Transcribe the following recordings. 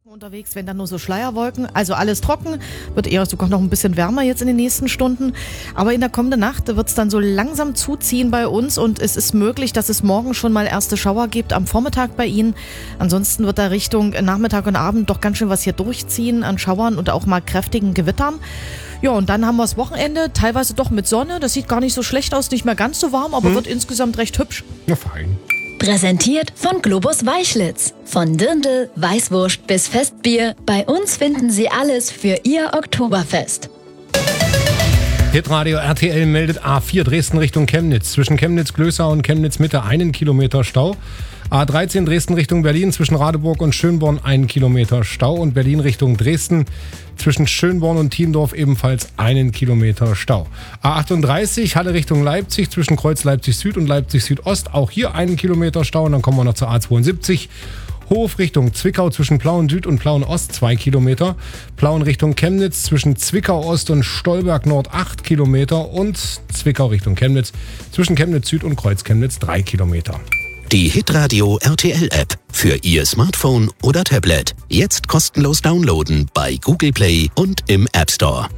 Unterwegs werden dann nur so Schleierwolken, also alles trocken, wird eher sogar noch ein bisschen wärmer jetzt in den nächsten Stunden. Aber in der kommenden Nacht wird es dann so langsam zuziehen bei uns und es ist möglich, dass es morgen schon mal erste Schauer gibt am Vormittag bei Ihnen. Ansonsten wird da Richtung Nachmittag und Abend doch ganz schön was hier durchziehen an Schauern und auch mal kräftigen Gewittern. Ja, und dann haben wir das Wochenende, teilweise doch mit Sonne. Das sieht gar nicht so schlecht aus, nicht mehr ganz so warm, aber wird insgesamt recht hübsch. Na fein. Präsentiert von Globus Weichlitz. Von Dirndl, Weißwurst bis Festbier. Bei uns finden Sie alles für Ihr Oktoberfest. Hitradio RTL meldet A4 Dresden Richtung Chemnitz. Zwischen Chemnitz-Glößau und Chemnitz-Mitte 1 Kilometer Stau. A13 Dresden Richtung Berlin zwischen Radeburg und Schönborn 1 Kilometer Stau. Und Berlin Richtung Dresden zwischen Schönborn und Thiendorf ebenfalls 1 Kilometer Stau. A38 Halle Richtung Leipzig zwischen Kreuz Leipzig Süd und Leipzig Südost. Auch hier 1 Kilometer Stau. Und dann kommen wir noch zur A72. Hof Richtung Zwickau zwischen Plauen Süd und Plauen Ost 2 Kilometer. Plauen Richtung Chemnitz zwischen Zwickau Ost und Stolberg Nord 8 Kilometer. Und Zwickau Richtung Chemnitz zwischen Chemnitz Süd und Kreuz Chemnitz 3 Kilometer. Die Hitradio RTL App für Ihr Smartphone oder Tablet. Jetzt kostenlos downloaden bei Google Play und im App Store.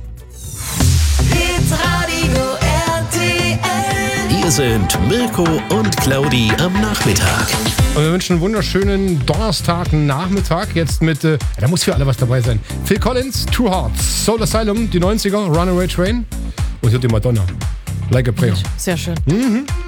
Hitradio RTL. Hier sind Mirko und Claudi am Nachmittag. Und wir wünschen einen wunderschönen Donnerstagnachmittag. Jetzt mit, da muss für alle was dabei sein. Phil Collins, Two Hearts, Soul Asylum, die 90er, Runaway Train und hier die Madonna. Like a Prayer. Sehr schön.